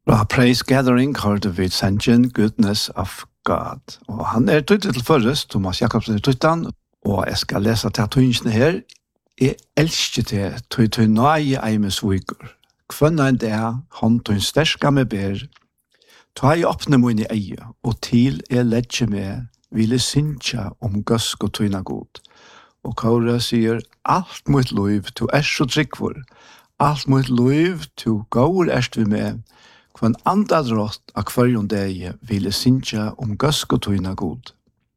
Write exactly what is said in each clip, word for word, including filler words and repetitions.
Fra Praise Gathering hørte vi sangen Goodness of God. Og han er tøytet til førres, Thomas Jakobsen er tøytan, og jeg skal lese til tøynsene her. Jeg elsker til tøy tøy nøye eimes viker. Kvanna en det, han tøy sterska med ber. Ta i åpne mun i eie, og til jeg ledger med, ville synsja om gøsk og tøyna god. Og Kaura sier, alt mot liv, to er så tryggvor. Alt mot liv, to gaur erst vi med, kvann andad rått av kvarjon deg ville synsja om gøsk og tøyna god.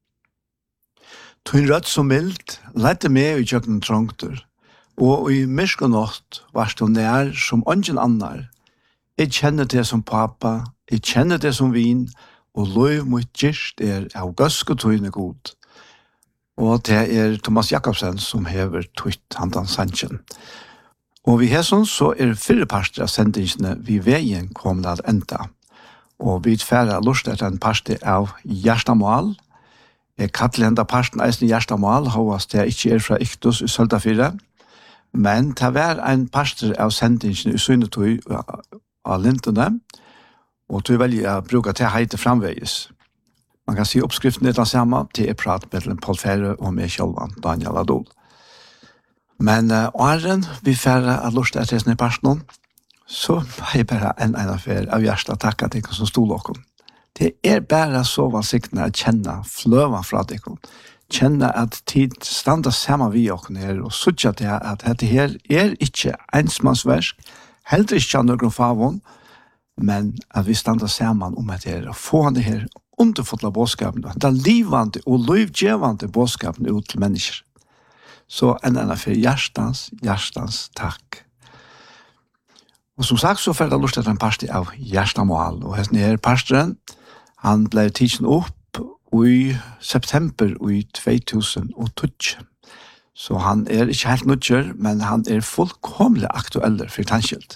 Tøyn rødt så mildt, lette med i kjøkken trångter, og i myrsk og nått varst hun nær som ungen annar. Jeg kjenner det som pappa, jeg kjenner det som vin, og lov mot gyrst er av gøsk og tøyna god. Og det er Thomas Jakobsen som hever tøyt handan sannsjen. Og vi har sånn så er fyrre parster av sendingsene vi veien kommer til enda. Og vi tfærer lust etter en parster av hjertemål. Jeg kattler enda parsten eisen hjertemål, hovas det ikke er fra Iktus i Søltafire. Men det var en parster av sendingsene i Søynetøy av Lintene, og tog velger å bruke til heite framveges. Man kan si oppskriften er den samme, til jeg prater med Paul Ferre og meg selv, Daniel Adol. Men uh, åren vi færre av lust etter sånne personen, så har jeg bare en ene fer av hjertet takket til som stod dere. Det er bare så vansiktene å kjenne fløven fra dere. Kjenne at tid standa sammen vi dere her, og så at det at dette her er ikke ensmannsversk, heller ikke av noen favon, men at vi standa sammen om at det er å få det her underfotla bådskapen, det er livande og livgjevande bådskapen ut til mennesker. Så en annen for hjertens, hjertens takk. Og som sagt så får jeg lyst til en parster av hjertemål, og her pastoren, han ble tidsen opp i september i to tusen og tolv. Så han er ikke helt nødgjør, men han er fullkomlig aktuell for tannskilt.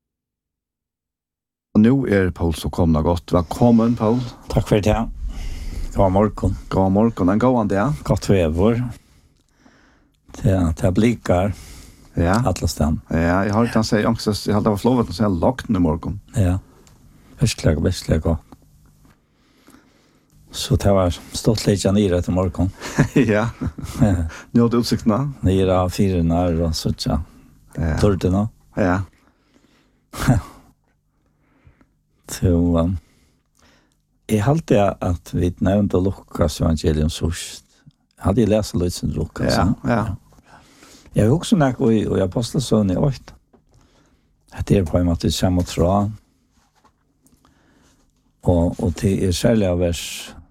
Og nå er Paul så kommet godt. Velkommen, Paul. Takk for det. God morgen. God morgen. En god dag. Godt vever. Til, til blikker. Ja. Atlastan. Ja, jeg har ikke han sier, jeg hadde vært lovet å si lagt i morgen. Ja. Virkelig, virkelig godt. Så det var stått litt nere til morgen. Ja. Nå hadde utsiktene. Nere av fire nær og sånt, ja. Tordene. Ja. Så um, jeg halte at vi nevnte Lukas evangelium først. Jeg hadde lest litt som Lukas. Ja, ja. Jeg har også nært i, i Apostelsøn i åt. Det er på en måte samme tråd. Og, og det er særlig av vers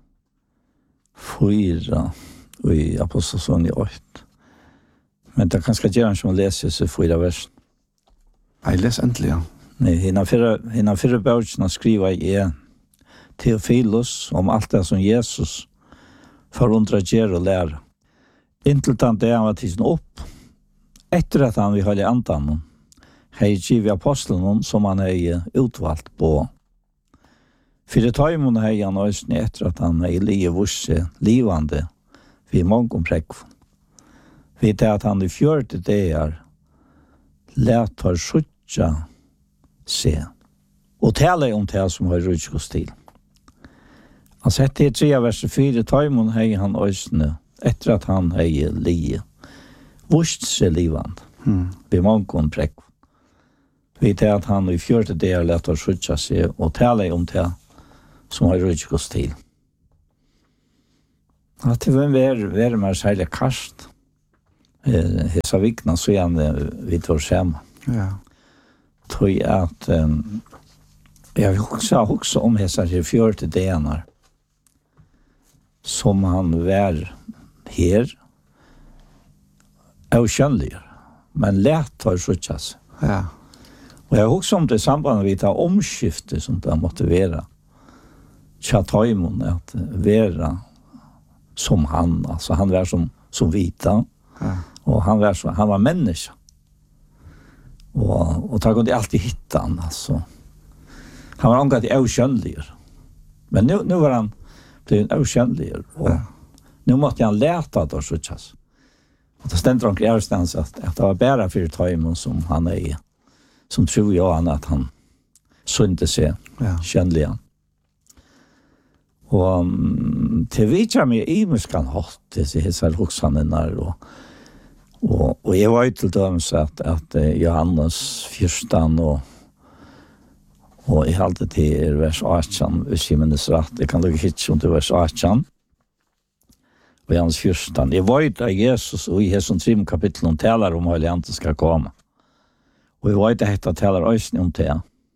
fyra i Apostelsøn i åt. Men det kan skal gjøre som å lese seg fyra vers. Jeg leser endelig, ja. Nej, hinna förra hinna förra böckerna skriva i Teofilos om allt det som Jesus förundrar och lär. Intill tant det han var tisen upp. Efter att han vi hade antan. Hej giv apostlarna som han är utvalt på. För det tar ju mon hej han ösn efter att han är livande livande vi många präck. Vet det att han i fjärde det är lät har skjuta se. Og tale om det som har rutskos til. Han sett i tre vers fire taimon hei han øysene etter at han hei lie. Vurst seg livand. Mm. Vi mångon prekk. Vi til at han i fjørte det er lett å skjutja seg og tale om det som har rutskos til. At det var være mer særlig karst. Hesa vikna så gjerne vi tar skjema. Ja. Tror at um, jeg også har også om hessa her fjørte denar som han var her og skjønner, men lett har skjutjas. Ja. Og jeg har også om det sambandet vi tar omskifte som det måtte være tjataimon at være som han, altså han var som, som vita, ja. Og han var, så, han var menneske. Og, og da kunde jeg alltid hitta han, altså. Han var omgatt i avkjønnliger. Men nu, nu var han blevet avkjønnliger, og ja. Nu måtte han leta det og skjutjas. Og det stender omkring avstans at, at det var bare for tøymon som han er i, som tror jeg han at han synte seg, Ja. kjennelig. Og um, til vi kommer med i muskan hatt, disse hissar hoksanene og Og, og jeg var til dømes at, at uh, Johannes fyrstan og og jeg halte til vers atten, hvis jeg minnes rett, jeg kan lukke hit om til vers atten, og Johannes fyrstan. Jeg vet at Jesus og i hesson trim kapitlen taler om Heilig Ande skal komme. Og jeg vet at dette taler øyne om det.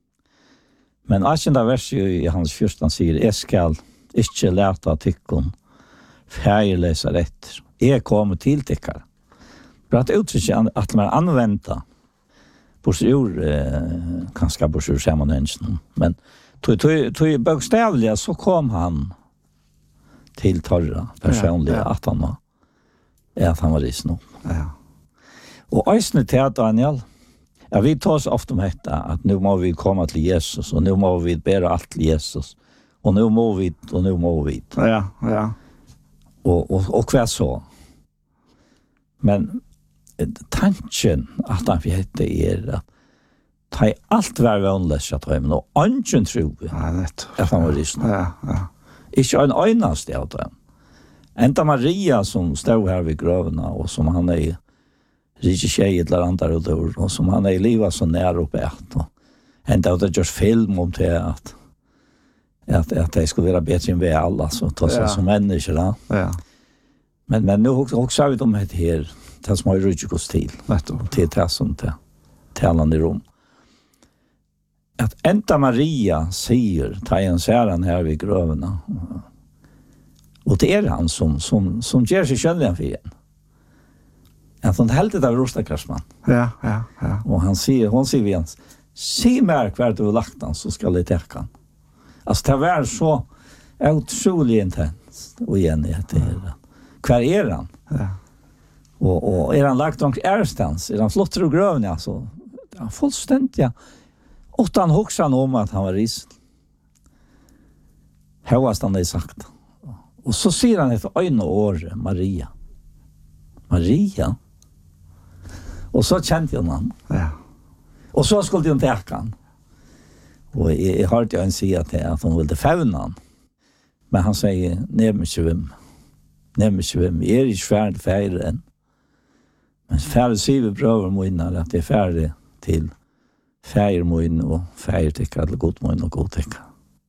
Men atten vers i Johannes fyrstan sier, jeg skal ikke lete tykkene, feirleser etter. Jeg kommer til tykkere. For at uttrykker at man anvender borsur, eh, kanskje borsur sammenhengen, men tog, tog, tog bokstavlig så kom han til torra personlig, ja, ja. At han var, at han var risen opp. Ja. Og øysene til Daniel, ja, vi tar oss ofte om dette, at nå må vi komme til Jesus, og nå må vi bære alt til Jesus, og nå må vi, og nå må vi. Ja, ja. Og, og, og hva så? Men tanken at han vet det er at ta alt hver vannløs at han, og ønsken tror vi at han var risen. Ja, ja. Ikke en øyneste av det. Enda Maria som stod her ved grøvene, og som han er rike tjej eller andre og dår, og som han er i livet så nær oppe et. Enda av det gjørs film om det at at, at de skulle være bedre enn vi alle, så ta seg ja. Som mennesker. Da. Ja. Men, men nå også vi om det her, det som har ryddet oss til, til det som til talene i rom. At enda Maria sier, ta en særen her ved grøvene, og det er han som, som, som gjør seg kjønnelig for igjen. At han heldet av Rostakrasman. Ja, ja, ja. Og han sier, hon sier vi igjen, si mer hver du har lagt han, så skal jeg tekke han. Altså, det var så utrolig intenst, og igjen i det her. Hver er han? Ja. Og, og er han lagt omkring ærestans? Er han flotter og grøven, ja? Så, det er fullstendig, ja. Og han hoksa han om at han var risen. Høyast han det sagt. Og så sier han etter øyne og året, Maria. Maria? Og så kjente han. Ja. Og så skulle han teke han. Og jeg, jeg hørte jo en si at, at hun ville fevne han. Men han sier, nemme ikke hvem. Nemme ikke hvem. Jeg er ikke ferdig ferdig enn. Men ferdig sier vi prøver mine at jeg er ferdig til ferdig mine og ferdig tikkere, eller god mine og god tikkere.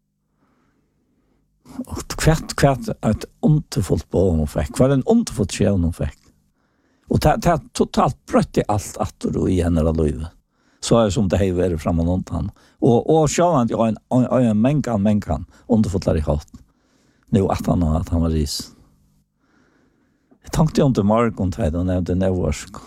Og hvert, hvert et underfullt på hun fikk. Hva er en underfullt skjøn hun fikk. Og det, det er totalt brøtt i alt at du igjen er av livet. Så er det som det har vært frem og noen han. Og, og selv at jeg har en, en, en mengan, mengan, underfullt i hatt. Nå at han har at han var ris. Jeg tenkte om til morgen til det, og nevnte nevvarsk.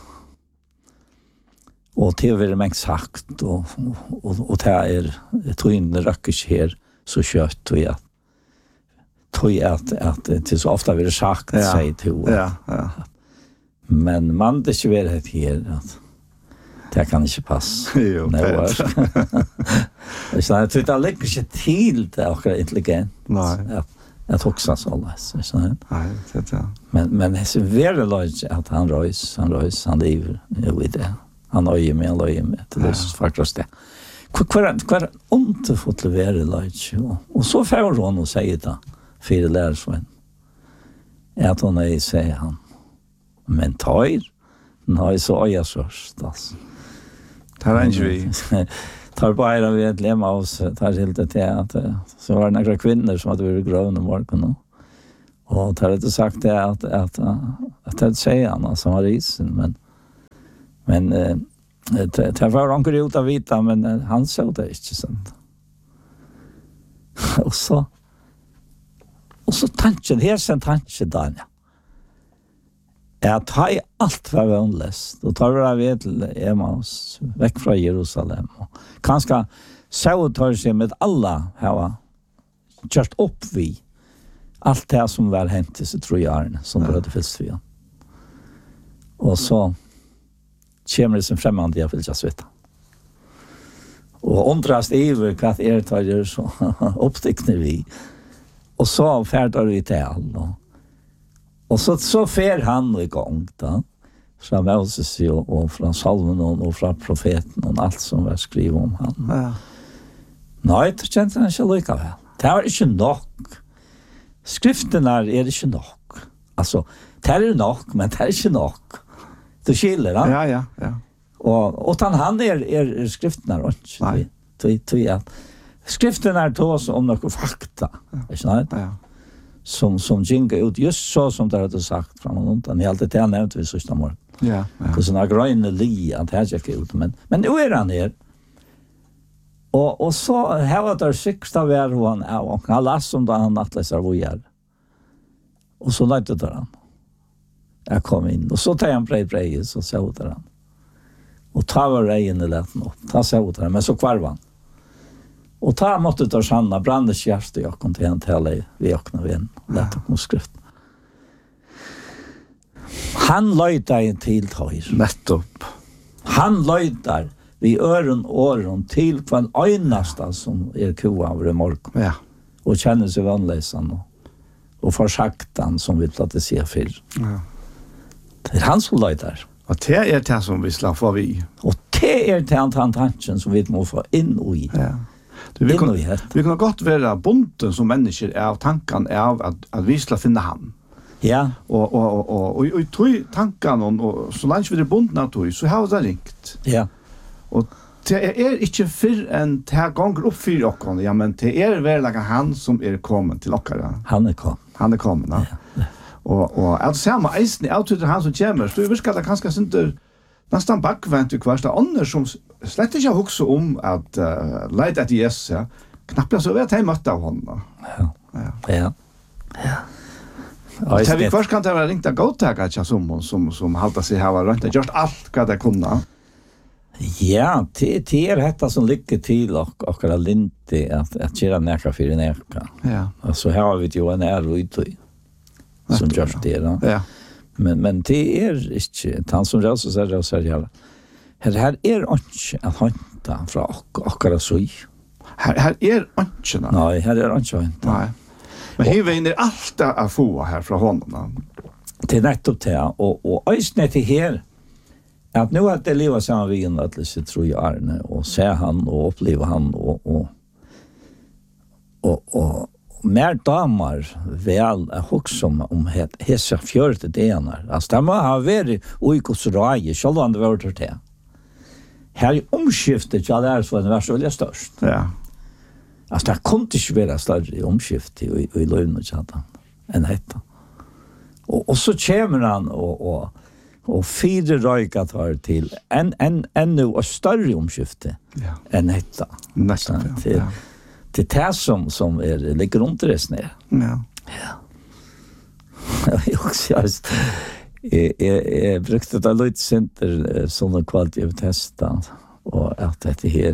Og det er mengt sagt, og, og, og det er, jeg tror ikke røkker ikke her så kjøtt, og jeg tror at, at det så ofte har vært sagt, ja. Sier til ja, ja. Men man det ikke være her, at det kan ikke passe. Jo, nevvarsk. Jeg tror det ligger ikke til det akkurat intelligent. Nei. At, att också så läs så här. Nej, det ja. Men men det är väldigt lågt att han röjs, han röjs, han lever med det. Han har ju med löj med det är faktiskt det. Kvar kvar inte fått levera lågt och så får hon och säger det för det lär sig. Att hon är säger han. Men tar nej så är jag så stas. Tar inte vi. Tar bara vi ett lämna oss tar helt det att så var det några kvinnor som hade varit grövna morgon och tar det sagt det att att att det säger han som var risen men men det det var onkel ut av vita men han såg det inte sant. Och så och så tanken här sen tanken där. Jag tar allt vad vanligast. Då tar vi till Emmaus, väck från Jerusalem. Kanske så tar sig med alla här. Just upp vi. Allt det som var hänt i sig tror jag som ja. Bröder fylls vi. Och så kommer det som främmande jag vill just veta. Och undrast över vad är tar det så upptäckte vi. Och så färdar vi till alla. Och så så fer han igång då. Från Moses och, och från salmen och, och från profeten och allt som var skrivet om han. Ja. Nei, det kjente han ikke likevel. Det var ikke nok. Skriften er, er ikke nok. Altså, det er nok, men det er ikke nok. Du skiller, da? Ja, ja, ja. Og, og den han er, er, er skriften er ikke. Nei. Tog, tog, ja. Skriften er til oss om noen fakta, ja. Ikke sant? Ja. Som, som gynker ut, just så som det hadde sagt fra noen undan. Jeg alltid det han nevnte vi sørste morgen. Ja, ja. Hvordan han grønne li, at det er ikke ut. Men, men nå er han her. Og, og så her var det sykste av hver han er, og han leste om da han nattleser hvor jeg er. Og så løyte det han. Jeg kom inn, og så tar han brei brei, så så det han. Og ta var reien i leten opp, ta så det han, men så kvarv han. Og ta måtte ta sanna, brandes hjerte, jeg kom til en tale vi åkne ved en, lette på skrift. Han løyte en til tøyr. Nettopp. Han løyte vi øren åren til hver øyneste som er kua over i morgen. Ja. Og kjenner seg vannlesen og, og forsagt han som vi platte se før. Ja. Det er han som løyter. Og det er det som vi slår for vi. Og det er det han tanken som vi må få inn i. Ja. Du, vi, kan, vi kan godt være bunten som mennesker av tanken av at, at vi skal finne han. Ja. Og, og, og, og, og, og tog tanken, og, og så langt vi er bunten av tog, så har det ringt. Ja. Og det er ikke før enn det ganger opp for dere, ja, men det er vel han som er kommet til dere. Han er kommet. Han er kommet, ja. ja. Og, og at samme eisen er alltid han som kommer, så jeg virker det kanskje synder nesten bakvendt i hverst av andre som slett ikke har hukset om at uh, leide etter Jesus, ja. Knapt jeg så vet jeg møtte av hånden. Ja. Ja. Ja. Ja. Og til vi først kan det være ringt av godtaker ikke som, som, som halte seg her og rønt. Det gjort alt hva det kunne. Ja, det, det er dette som ligger til og, akkurat linti at, at kjøre neka for neka. Ja. Altså her har vi jo en ære uttøy som gjør det. Da. Ja. Men, men det er ikke, han som røser seg og sier her, her, her er ikke at hanta fra ak akkurat så. Her, her er ikke, da. Nei, her er ikke hanta. Nei. Men hiver er alt å få her fra hånden. Det er nettopp det, og, og øyne til her, at nå at det livet sammen vi inn at det tror jeg Arne, og se han, og oppleve han, og, og, og, og mer damer vel er også om, om hese fjørte dener. Altså, det må ha vært uikos røye, selv om det var til det. Her i omskiftet, ja, det er så det var så veldig størst. Ja. Altså, det kunne ikke være større i omskiftet i, i løgnet, enn dette. Og, og så kommer han og, og, og fire røyka tar til en, en, enda større omskifte ja. enn dette. Nesten, ja. Til, ja. Til det som, som er, ligger rundt det ned. Ja. Ja. Jeg også, jeg, jeg, jeg brukte det litt senter sånne kvalitetstester, og at dette her,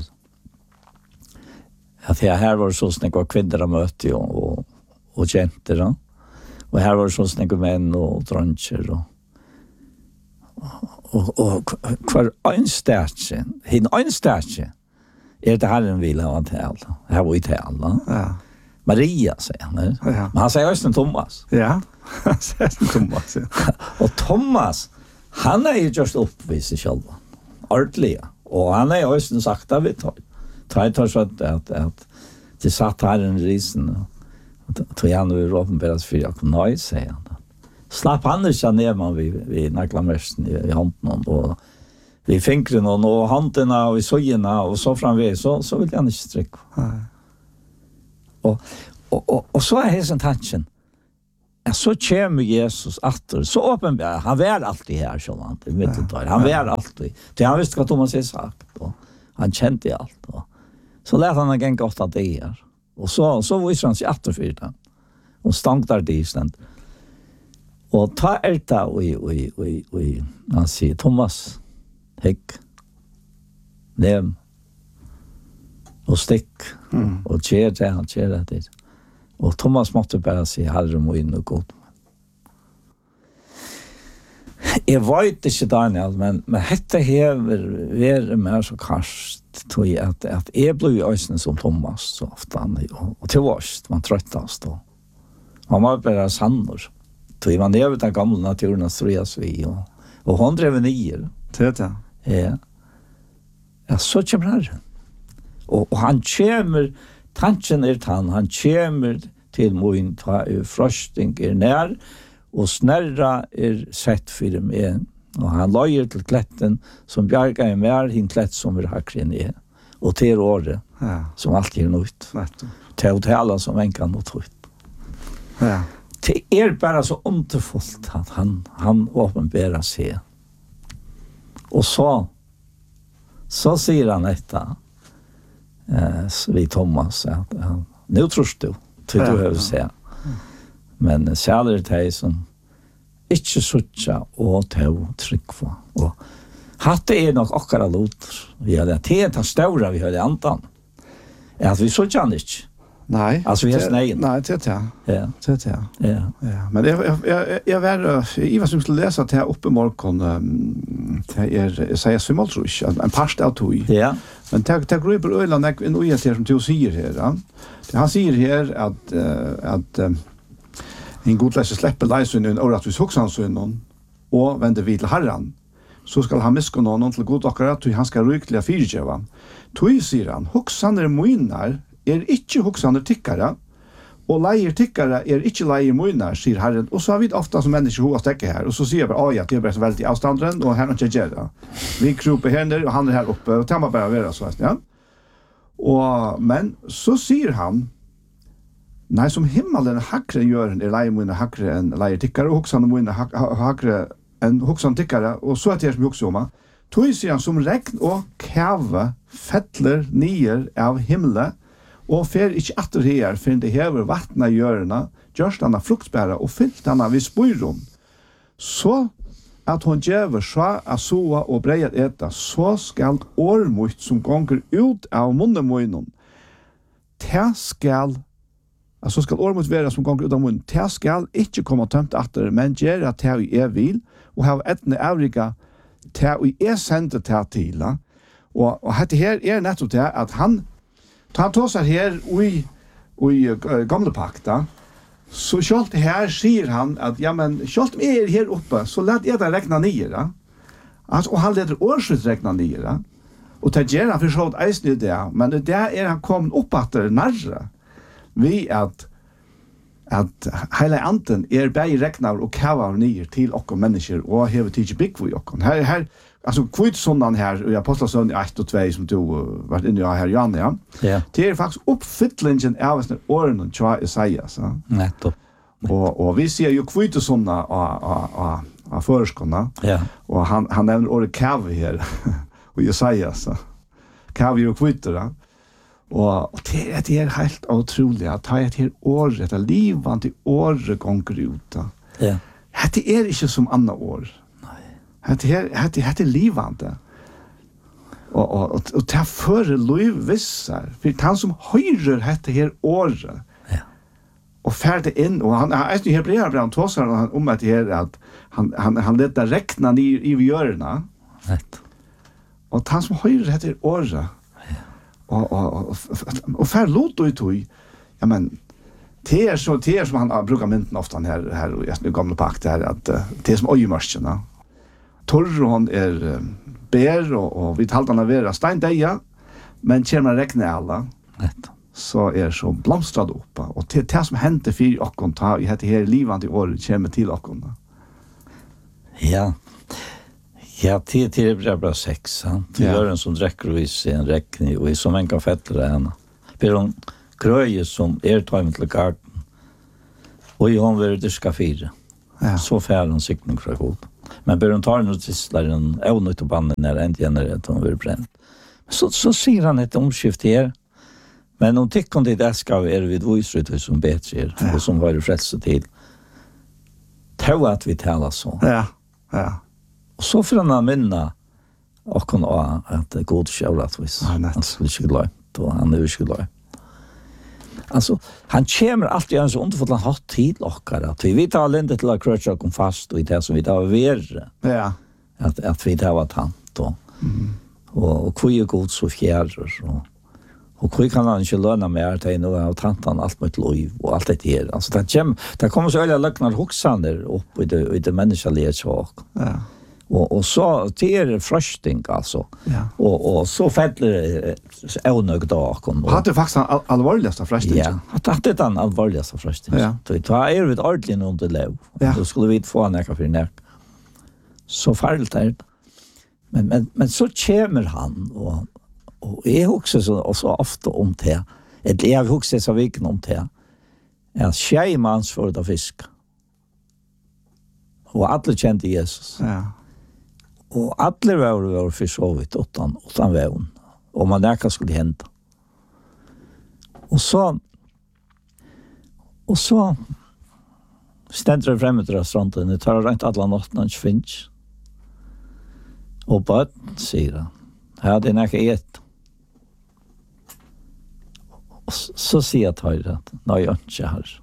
at jeg her var så snakket av kvinner og møte og, og, og jenter, og her var så snakket menn og dronjer, og, og, og hver øynstærke, hin øynstærke, er det Herren vil ha til alle. Her var vi til alle. Ja. Maria, sier han. Ja. Men han sier også Thomas. Ja, han sier Thomas, ja. Og Thomas, han er jo just oppvist i selv. Ordentlig. Og han er jo også sagt av vi tar. Tar jeg tar så at, at, at det satt Herren i risen. Tror jeg han vil åpenberes for jeg kunne nøye, sier han. Slapp han ikke ned man vid, vid naklamersen i, i hånden. Og vi finkrer noen, og håndene, og i søgjene, og så framveg, så, så vil han ikke strikke. Nei. Og, og, og, og så er det sånn tanken. Ja, så kommer Jesus atter, så åpenbart, han var alltid her, sånn han, i middeltøy. Han var alltid. Det han visste hva Thomas har sagt, og han kjente alt. Og så lærte han en godt av det her. Og så, så viser han seg atter for det. Og stank der det i stedet. Og ta er det, og, og, og, og han sier, Thomas, hekk, nem, og stikk, mm. og kjer det, han kjer det dit. Og Thomas måtte bare si, Herre må inn og god. Jeg vet ikke, Daniel, men, men dette hever være mer så karst, tror jeg, at, at jeg ble i øyne som Thomas så ofte, og, og til oss, man trøttast, og man var bare sannor. Tror jeg, man lever den gamle naturen, tror jeg, vi, og, og hun drev nier. Det er det. Ja. Ja, så kommer Herren. Og, og han kommer, tanken er han, han kommer til min ta frosting er nær, og snerra er sett for meg. Og han løyer til kletten som bjarga er mer, hin klett som er hakren er. Og til året, ja. Som alltid er nøyt. Til å tale som en kan nøyt ut. Ja. Det er bare så underfullt at han, han åpenberer seg. Og så, så sier han dette, eh, vi Thomas, at han, nå tror du, til du har sett. Men særlig det som ikke suttja og til tryggva. Og hatt det er nok akkurat lot. Vi har det. Det er det større vi har det antan. Er at vi suttja han ikke. Nei. Altså vi har sneien. Nei, det er det. Ja. Det er det. Ja. Ja. Men jeg, jeg, jeg, jeg var, jeg var som skulle lese til oppe i morgen, um, til er, jeg sier svimmel, tror jeg, en parst av tog. Ja. Men det er grøy på øyland, en uget her som du sier her. Ja. Han sier her at, uh, at um, en god leser slipper leisønnen og at vi hoksansønnen og vender vi til Herren, så skal han miske noen til god akkurat, og han skal rykelig fyrtjøve. Tog sier han, hoksaner møyner er ikke hoksaner tikkere, og leier tikkere er ikke leier møyner, sier Herren. Og så har vi ofte som mennesker hva stekker her, og så sier jeg bare, ja, det er bare så veldig avstanderen, og her er ikke gjøre. Vi kroper her nede, og han er her oppe, og det må bare være så, ja. Og, men så sier han, nei, som himmelen hakre gjør er leier møyner hakre enn leier tikkere, og hoksaner møyner hakre enn hoksaner tikkere, og så er det som vi hokser om, tog sier han, som regn og kave fettler nier av himmelen, og fer ikke atter her, for det hever vattnet i hjørene, gjørst han fruktbæra og fyllt han vid spyrum. Så at hun djever sa av soa og breier eta, så skal årmut som gonger ut av munnemøynen, te skal, altså skal årmut være som gonger ut av munnen, te skal ikke komme tømt atter, men gjøre te vi er vil, og ha etne avrika te vi er sendet te til. Og, og dette her er nettopp det at han ta han tar seg her i, i uh, gamle pakta, så selv her sier han at, ja, men selv om jeg er her oppe, så lett jeg det rekna nye, da. Altså, og han leder årsut rekna nye, da. Og det gjør han for så vidt eisen i det, men det er han kommet opp etter nærre, vi at, at hele anten er bare rekna og kava nye til okker mennesker, og hever tidlig bygg for okker. Her, her, alltså kvittsondan här i Apostlagärningarna ett och två som du uh, varit inne i här Jan, ja. Ja. Det är faktiskt uppfyllningen av den åren och tja Isaiah så. Nettopp. Och och vi ser ju kvittsonna och och och förskonna. Ja. Och han han nämner ordet kav här och Isaiah så. Kav ju kvittra. Och och det är det är helt otroligt att ta ett helt år ett livande år gånger ut. Ja. Det är inte som andra år. Det här det här är livande. Och och och, och ta för liv vissar. För han som höjer det här året. Ja. Och färde in och han är ju hebreerbrevet tvåsar han om att det är att han han han låter räkna ni i görna. Rätt. Och han som höjer det här året. Ja. Och och och, och fär låt då ju. Ja men det är så det är som han brukar mynten ofta här här i gamla pakt där att det är som öjmarskarna. Torron er uh, bær, og, og vi talte han å være steindeia, men kommer man rekne alle, Rett. så er så blomstret oppe. Og det, det som hendte for okken, ta i dette her livende året, kommer til okken. Ja. Ja, til til det bra sex, han. Til Ja. gjør en som drekker og viser en rekning, og som en kan fettere henne. For hun krøye som er tøymen til garden, og i hun vil dyska fire. Ja. Så fær han sikning fra god. Men bør hun tar noe tisler en evnøyt og bannen når en tjener at hun vil brenne. Så, så sier han et omskift her. Men om tykker det der skal vi er vi dvøysrøyt som bedre er, Ja. og som var frelse til. Tau at vi taler så. Ja, ja. Og så får han minne og kan ha at god kjølatvis. Ja, nett. Han skulle ikke gløymt, og han er ikke gløymt. Alltså han kommer alltid en så underfullt han har tid lockare att vi vet alla inte till att kröcha kom fast och i det som vi tar över Ja. att att vi tar vad tant och Mm. och och kvö god så fjärr och och kvö kan han inte löna mer till nu av tantan allt med lov och allt det här alltså det kommer det kommer så alla löknar huxander upp i det i det mänskliga sak. Ja. Och och så till är frösting alltså. Ja. Och och så fäller önög då kom. Hade faktiskt all, allvarligaste frösting. Ja, att att det är allvarligaste frösting. Ja. Då tar är det ordentligt under lov. Ja. Då skulle vi få näka för näck. Så farligt är det. Men men men så kommer han och och är också så och så ofta om det. Ett jag också så vilken om det. Ja, schejmans för det fisk. Och alla kände Jesus. Ja. Och alla var var försovit utan utan vägen. Om man där skulle hända. Och så och så ständer det framme till restauranten. Det tar inte alla natten inte finns. Och bara säger han. Ja, det är näka ett. Och så säger jag till det att nej, jag inte här.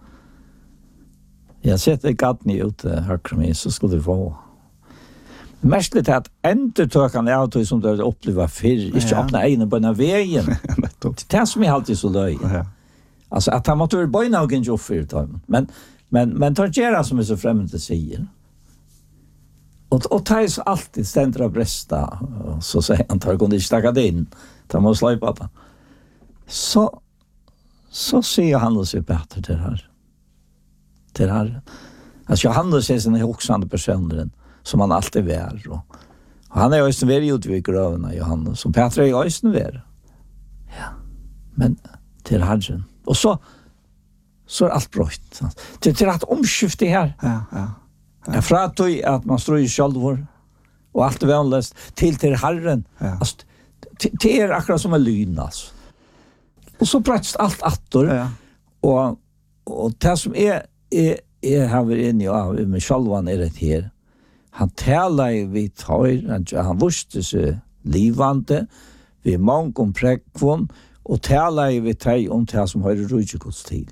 Jag sätter gatten ut högre mig så skulle det vara. Mestligt att entertökande auto som det uppleva för inte öppna egen på den vägen. Det är som är alltid så löj. Alltså att han måste börja någon jobb för det. Men men men tar gera som är så främmande säger. Och och tar så alltid ständer av bresta så säger han tar kunde inte stacka in. Ta måste släppa det. Så så ser han och ser bättre det här. Det här. Alltså Johannes är en hoxande person som han alltid är och, och han är ju också väldigt utvikt grövna Johannes som Petra är ju också är. Ja. Men till Herren. Och så så är allt brott. Det är till att omskifta här. Ja, ja. Jag pratar att man står i självor och allt är vanligt till till Herren. Ja. Alltså det är akkurat som en lyn alltså. Och så pratar allt attor. Ja. Och och det som är är är har vi in i med självan är det här. Han talar ju vid tar han, han visste sig livande vi många om präkvon och talar ju vid tar om det som har rujikots till.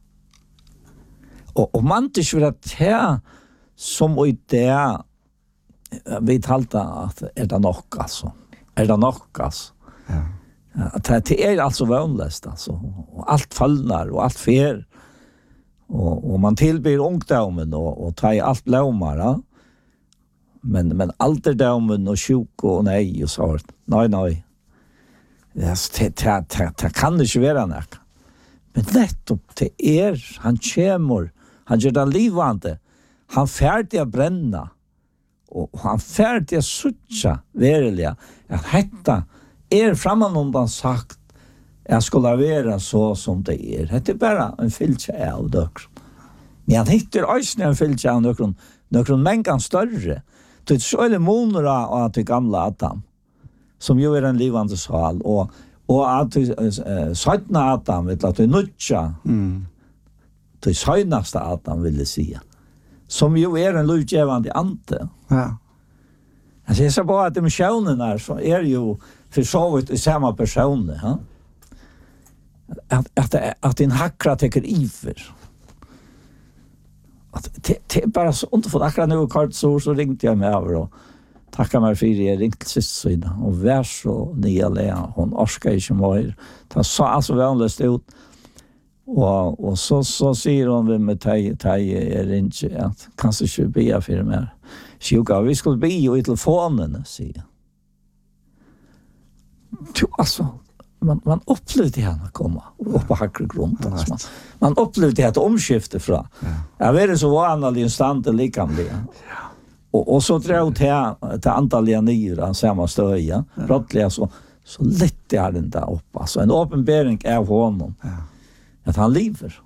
Och och man inte för att här som och det vi talta att är det nog alltså. Är det nog alltså. Ja. Att det är alltså vanligast alltså och allt fallnar och allt fer. Och och man tillber ungdomen och och tar allt blomar. Men men alderdomen och sjuk och nej och så. Nej nej. Det det det kan det inte vara näck. Men nettopp det är han kommer. Han gör det livande. Han färdig att bränna. Och han färdig att sucha verkligen att hetta är framanundan sagt jag skulle vara så som det är. Det är bara en filcha av dök. Men han hittar ösnen en filcha av dök. Dök mängan större. Det är så eller monora och att det gamla Adam som ju är en livande sal och och att uh, sötna Adam vet att det nutcha. Mm. Det sönaste Adam ville säga. Som ju är en lutgivande ante. Ja. Alltså jag sa bara att de personerna så är ju för så vitt i samma personer, ja. Att att att en hackra tycker iver. Att det, det är bara så inte för akkurat nu kort så så ringte jag med över och tackar mig för det ringt till sida och vär så nyale hon orskar inte mer. Ta så alltså vanligt ut. Och och så så säger hon vi med tej tej är inte att kanske inte be för mer. Sjuka vi skulle be i telefonen säger. Du alltså man man upplevde henne komma upp på hackre grund alltså. Man, man upplevde att omskifte fra. Ja. Jag vet så var han instant likam det. Ja. Och och så drog det till antal nyra samma stöja. Rättliga så så lätt är den där upp alltså en uppenbarelse av honom. Ja. Att han lever.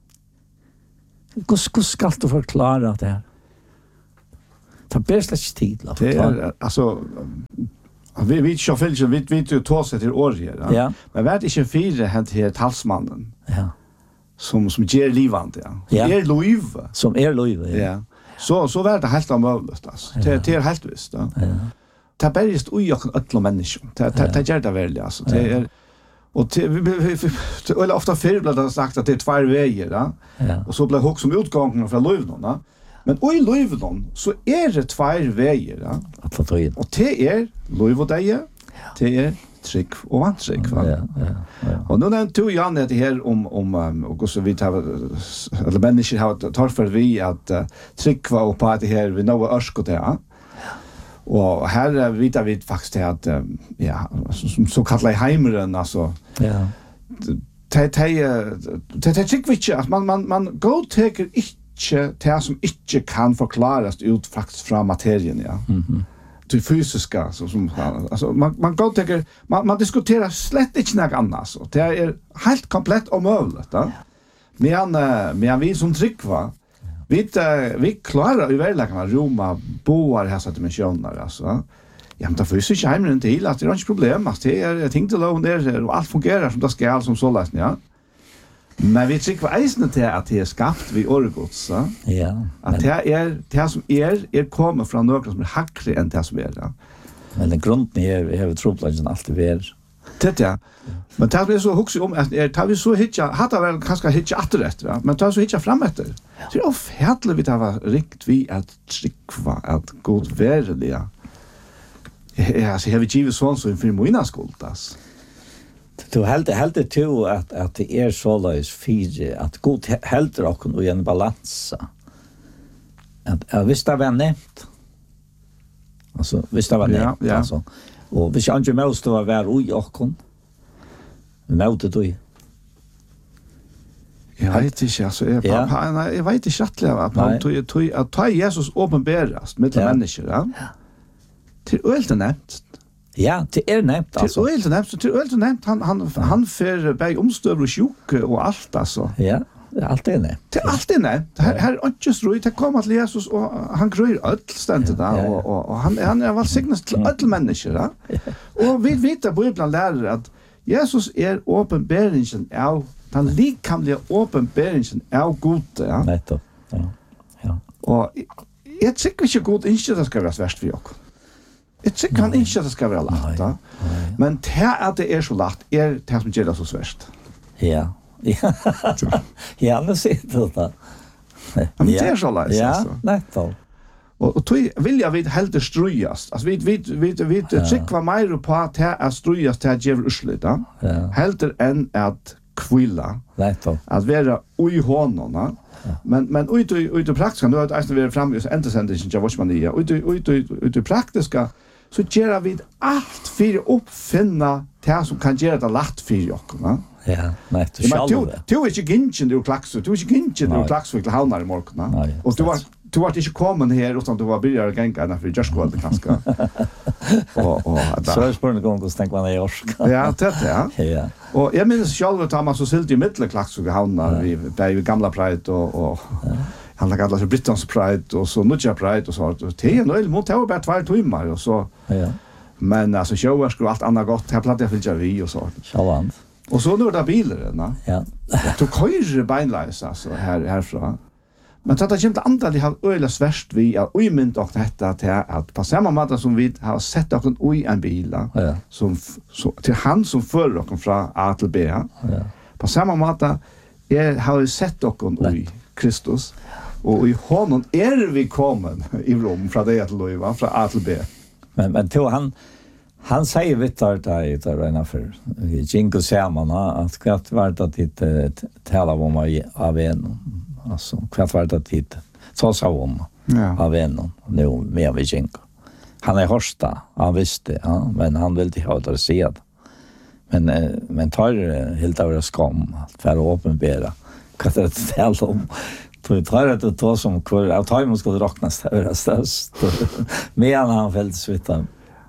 Hur hur ska du förklara det här? Ta bästa tid då. Det är alltså vi vi kör fälls vi vi ju två sätt till år här. Ja. Ja. Men vart inte fyra hänt här talsmannen. Ja. Som som ger livande ja. Ja. Är lov. Som är lov. Ja. Ja. Så så vart det helt möjligt alltså. Det det är helt visst ja. Ja. Ta bäst oj och alla människor. Ta ta ta gör det väl alltså. Det är och eller ofta förr det sagt att det är två vägar ja. Ja. Och så blir hooks som utgången från Lövnon ja. Men oj Lövnon så är det två vägar ja. Att ta in. Och det är Löv och Deje. Det är trick och vantrick va. Ja, ja, ja. Och nu när du Jan det här om om och så vi tar eller människor har tar för vi att uh, trick var på det här vi nå örskot ja. Och här vet vi faktiskt att ja, som så kallar heimeren alltså. Ja. Det det det det tycker vi att man man man går taker inte det som inte kan förklaras ut faktiskt från materien, ja. Mhm. Det fysiska så som alltså man man går taker man man diskuterar slett inte något annat så. Det är helt komplett omöjligt, ja. Men men vi som tryckva vi vi klarar ju verkligen Roma boar här så dimensioner alltså. Ja, men det får ju inte heimeren till att det är inte problem. Det är ting till lån där och allt fungerar som det ska som så läst, ja. Men vi tycker var eisne till att det är skapt vid orgods, ja. Ja. Att det är det som är är kommer från något som är hackre än det som är, ja. Men den grunden är har vi trobladsen alltid ver. Det ja. Men tar vi så huxi om att tar vi så hitcha hade väl kanske hitcha återrätt, va. Men tar så hitcha fram efter. Så är ofärtligt vi det var rikt vi att tryckva att god värliga. Ja, så har vi givet sån så för mina skuldas. Du helt helt det till att att det är så lös fije att god helt och och en balans. Att att visst det var nämnt. Alltså visst det var nämnt ja, ja. alltså. Och vi ska ju måste vara oj och kon. Mötet du. Jag vet inte, alltså, jag, Ja. ja. nej, jag vet inte rättliga att man tog, tog, att ta Jesus åpenberas med Ja. människor, ja. Till ölt nämnt. Ja, det är nämnt Till alltså. ölt nämnt, till ölt nämnt han han han för bäg omstöv och sjuk och allt alltså. Ja, det är alltid nämnt. Det är alltid nämnt. Här här är inte så det kommer till Jesus och han gröjer allt ständigt där Ja, ja, ja. och, och, och han han är välsignad till alla människor, ja. Och vi vet att Bibeln lär att Jesus är åpenbaringen av den likamliga åpenbaringen av Gud, ja. Nettopp. Ja. Ja. Og jeg tykker ikke god ikke det skal være sverst for oss. Jeg tykker han ikke det skal være lagt, da. Men det at det er så lagt, er det som gjør det så sverst. Ja. Ja. Ja, nu ser du det. Men det er så lagt, Ja, altså. nettopp. Og, og tog vil jeg vidt heldig strøyast. Altså, vi, vi, vi, vi Ja. tykker mer på at det er strøyast til at gjøre urslit, da. Ja. Heldig enn at kvilla. Nettopp. At være ui hånden, da. Men men ut ut ut praktiska nu att alltså vi är framme så inte sen jag vad man är ut ut ut ut praktiska så gör vi allt för att uppfinna det som kan göra det lätt för oss, va? Ja, nettopp. Men du Själva. du är inte gingen du klax du är inte gingen du Nej. klax för halvnar i morgon, va? Nej, Och du var du var inte kommen här utan du var börjar gänga när för just skål det kanske. Och och Så är spåren gång hos tänk man är orska. ja, det ja. Ja. Och jag minns själv att man så silt i mittelklax så hamnar vi där i gamla Pride och och han lagade alltså Britons Pride och så Nutja Pride och så att det är nog mot det var bara två timmar och så Ja. men alltså shower skulle allt annat gott här platta för vi och så. Självant. Och så nu där bilar, va? Ja. Du köjer beinleis alltså här härifrån. Men så att det inte andra de har öle svärst vi är oj mynt och detta till att på samma måte som vi har sett och en oj en bil Ja. som så till han som för och från A till B. Ja. På samma måte är har vi sett och i Kristus och i honom är vi kommen i Rom från det till Löva från A till B. Men men då han han säger vittar där där ena för Jinko Sermona att kvart vart att det tala om av en alltså kvart vart att det så sa om Ja. av en nu med vi Jinko. Han är horsta, han visste, ja, men han vill inte ha det att se. Men eh, men tar helt av skam för att öppenbära vad det talar om. Så tar det att ta som kvar av time skulle räknas över störst. Men han fällt svittan.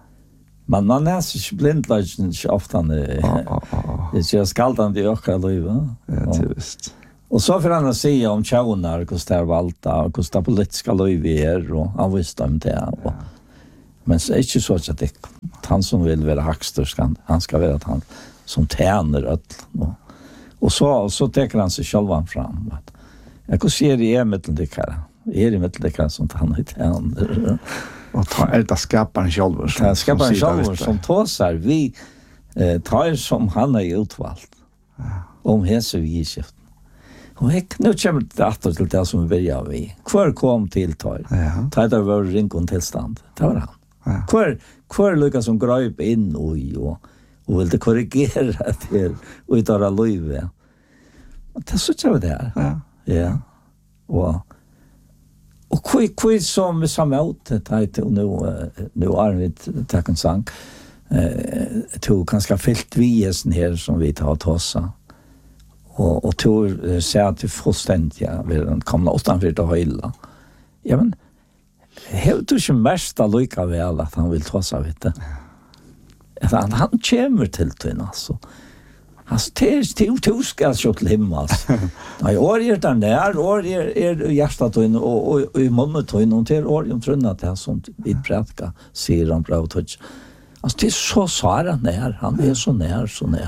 Man man är så blindlagen ofta det är ju skaldande i ökra liv. Ja, det visst. Och så för han säga om tjaunar, hur det valta, hur det politiska liv är och han visste om det. Och, men det är inte så att det han som vill vara hackstör, han ska vara att han som tjänar allt. Och, och så, så täcker han sig själv fram. Att, jag kan se det är mitteldickare. Är det mitteldickare som han är tjänar. Och ta är det skaparen själv. Det skaparen själv som tåsar. Vi eh, tar som han är utvalt. Om hese vi i skift. Och jag, nu kommer det åter till det som vi börjar vi. Kvar kom till tar. Ja. Tar det var rinkon tillstand. Det var han. Ja. Kvar, kvar lyckas som gröp in och, och, och ville korrigera det och i tar livet. Det är så tjej det här. Ja. Ja. Och Och kvi kvi som samma ut det och nu nu är vi tack en sang. Eh to kanske fällt viesen här som vi tar tossa. Och och to ser till fullständigt ja, vi den kommer utanför det hela. Ja men helt du som mest att lycka väl att han vill tossa vet du. Han han kommer till till alltså. Alltså, det är till to ska så till himmels. Nej, år är det där, år är är hjärtat och och i munnet och någon till år jag tror att det är sånt vi prätka ser han bra touch. Alltså det är så svara när han är så när så när.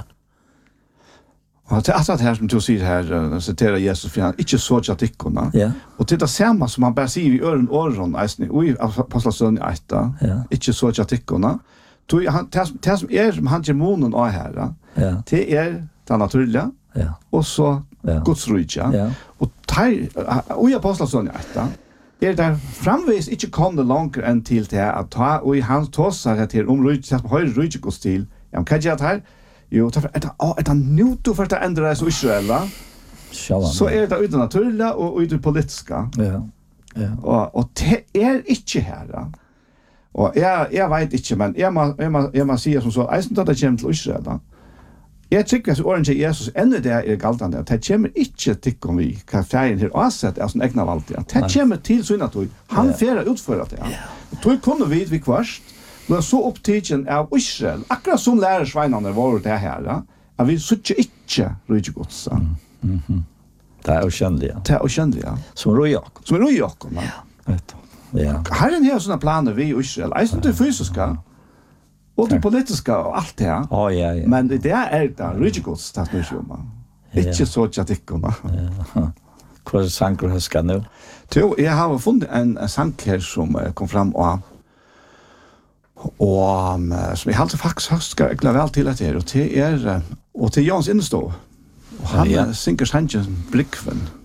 Och det är det här som du säger här citerar Jesus för han inte så att tyckorna. Ja. Och det är samma som han bara säger i öron öron alltså i apostlagärningarna åtta. Inte så att tyckorna. Du han det som är som han gemonen är här. Ja. Det är det naturliga. Ja. Och så ja. Guds rike. Ja. Och tar och i apostlagärningarna åtta. Er der framvis ikke kom det langer enn til det at ta, og i hans tåsar til om rydde, høyre rydde gos til. Ja, men hva gjør det her? Jo, er det, er det nå du først endrer deg som Israel, så er det uten naturlige og uten politiske. Ja, ja. Og, og det er ikke her, da. Og jeg, jeg vet ikke, men jeg må, jeg må, jeg må si som så, jeg synes at det kommer til Israel, da. Jeg tykker at åren til Jesus enda det er galtende, at det kommer ikke til om vi, hva ferien her avsett er sånn egna valg til. Det kommer til sånn at han ja. Færer utfører det. Ja. Og tog kunne vi vi kvarst, men så opptidgen av Israel, akkurat som lærersveinene var det her, at vi sutter ikke rydgjegods. Mm -hmm. Det er jo kjennelig, ja. Det er jo kjennelig, ja. Som rojak. Som rojak, ja. Vet du. Ja. Herren har sånne planer vi i Israel, jeg synes det fysiske, och det politiska och allt det här. Ja, ja, ja. Men det är det rydgjegods det nu som man. Inte så att jag tycker. Ja. Vad sanger har ska nu? Jo, jag har funnit en, en sang här som kom fram och och um, som jag alltid faktiskt högst glad väl till att det och det är och till Jans Innestå. Och han ja. Synger sangen Blickven.